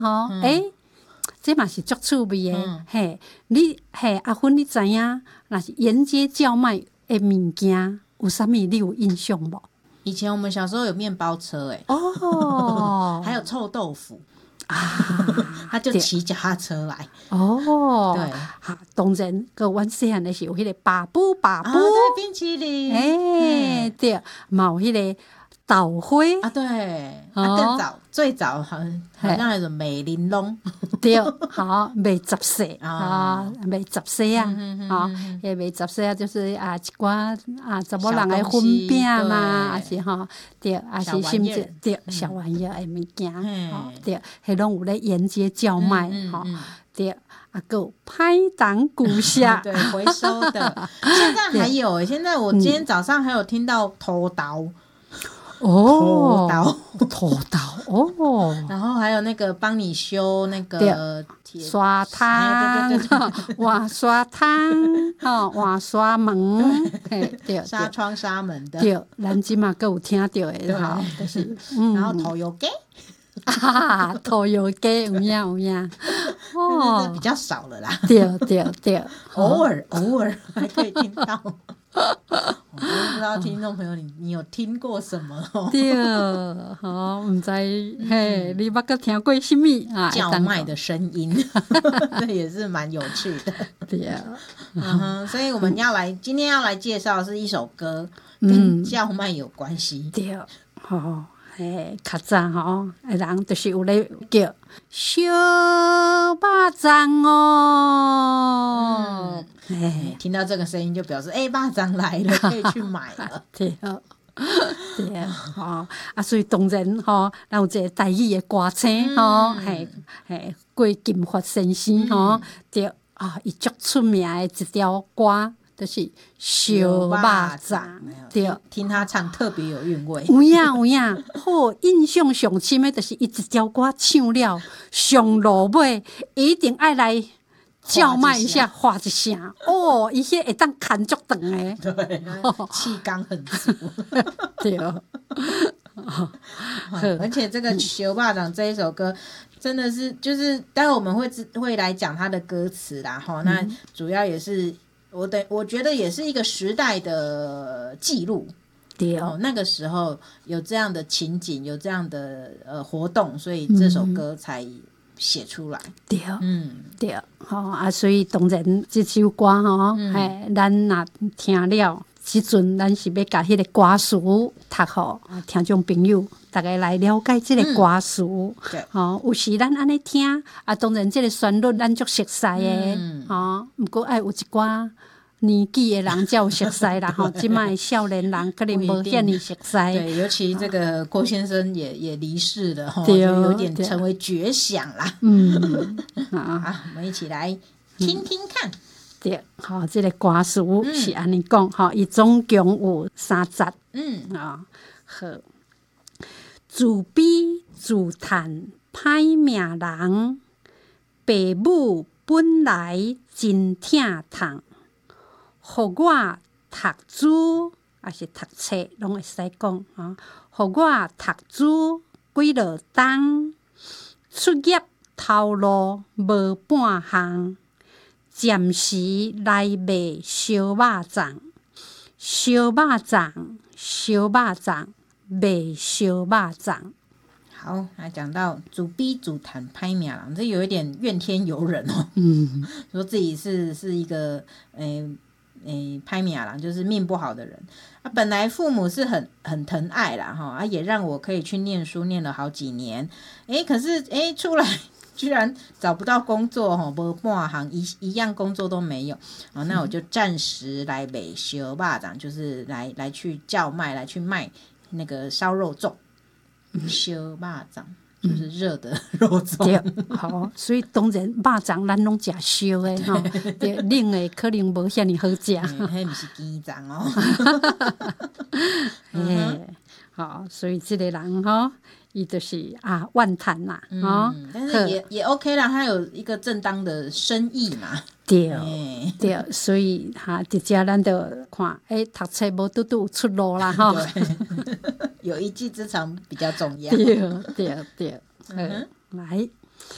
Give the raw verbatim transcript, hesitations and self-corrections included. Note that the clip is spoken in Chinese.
吼，诶、嗯欸，这嘛是足趣味的，嗯、嘿，你嘿阿芬，你知影若是沿街叫卖的物件，有啥物你有印象无？ 以前我们小时候有面包车、欸，哎，哦，还有臭豆腐。啊，他就骑脚踏车来哦，对，哈，当然，个阮细汉的时候，迄个巴布巴布，啊， 对，冰淇淋， 哎、欸，对，嘛有迄个豆花啊，对，哦、啊，更早，最早好像好像那种美玲珑， 对，好卖十岁啊，卖十岁啊，啊，也卖十岁啊，就是啊一寡啊查某人的粉饼嘛，还是哈，对，还是甚至对小玩意的物件，对，迄拢有咧沿街叫卖，哈，对，啊个拍档古下， 对，回收的，现在还有诶，现在我今天早上还有听到偷刀。 哦， 头刀， 头刀哦， 然后还有那个帮你修那个刷汤，瓦刷汤，吼，瓦刷门， 对，纱窗纱门的， 对，咱即嘛各有听到的，哈，就是， 嗯，然后头油鸡， 啊，头油鸡有影有影， 哦，比较少了啦， 对对对， 偶尔偶尔还可以听到。我不知道听众朋友你你有听过什么、哦？ 对，好，唔知嘿，你捌个听过什么啊？ 叫卖的声音，这也是蛮有趣的。 对啊， 嗯哼，所以我们要来、嗯、今天要来介绍的是一首歌，跟叫卖有关系。 对，好。诶，较早吼，诶，人就是有咧叫小肉粽哦。 嗯，诶，听到这个声音就表示，诶，肉粽来了，可以去买了。 对啊，对啊，吼啊，所以当然吼，咱有一个台语的歌星吼，嘿嘿，郭金发先生吼，对啊，伊足出名的一条歌。就是小肉粽，对， 听他唱特别有韵味。 有影有影，好印象上深的，就是伊一条歌唱了，上落尾一定爱来叫卖一下，画一下。哦，伊迄会当牵足长的， 对，气缸很足。 对， 而且这个小肉粽这一首歌。真的是，就是待会我们会会来讲他的歌词啦，哈、嗯，那主要也是。我的我觉得也是一个时代的记录， 对哦，那个时候有这样的情景，有这样的呃活动，所以这首歌才写出来。 对，嗯，对，好、哦、啊，所以当然这首歌吼，哎、嗯，咱若听了，即阵咱是要甲迄个歌词读好，听众朋友大家来了解这个歌词。嗯、对，哦，有时咱安尼听，啊，当然这个旋律咱足熟悉的，嗯、哦，不过爱有一寡。年纪的人才有熟悉啦，吼，即卖少年人可能无遐尼熟悉。 对，尤其这个郭先生也也离世了，吼，就有点成为绝响啦。嗯，啊，我们一起来听听看。嗯、 对，好，这个歌词是安尼讲，吼、嗯，伊总共有三节。嗯啊，好，自卑自叹歹命人，父母本来真疼痛。互我读书还是读册，拢会使讲啊。互我读书几落冬，出业头路无半项，暂时来卖烧肉粽，烧肉粽，烧肉粽，卖烧肉粽。 好，那讲到自卑自叹歹命人，这有一点怨天尤人哦。嗯，说自己是是一个诶。欸诶，歹命人就是命不好的人啊。本来父母是很很疼爱啦，哈啊，也让我可以去念书，念了好几年。诶，可是诶，出来居然找不到工作，哈，无半行一一样工作都没有啊。那我就暂时来卖烧肉粽，就是来来去叫卖，来去卖那个烧肉粽，烧肉粽。就是热的肉粽， 对，好，所以当然肉粽咱拢食烧的吼，对，冷的可能无遐尼好食， 迄毋是鸡粽哦。 嘿，好，所以这个人吼，伊就是啊万叹啦，哦、 嗯，但是也也 OK 啦，他有一个正当的生意嘛。 对，对，所以哈，直接咱就看，诶，读册无拄拄有出路啦，吼。 有一技之长比较重要。 对对对，嗯，来。